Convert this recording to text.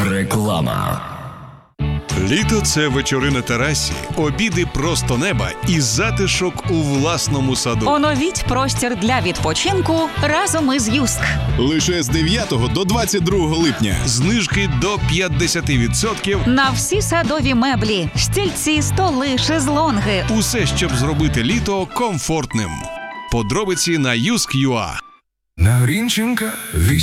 Реклама. Літо – це вечори на терасі, обіди просто неба і затишок у власному саду. Оновіть простір для відпочинку разом із Юск. Лише з 9 до 22 липня. Знижки до 50%. На всі садові меблі, стільці, столи, шезлонги. Усе, щоб зробити літо комфортним. Подробиці на Юск.ua. На Грінченка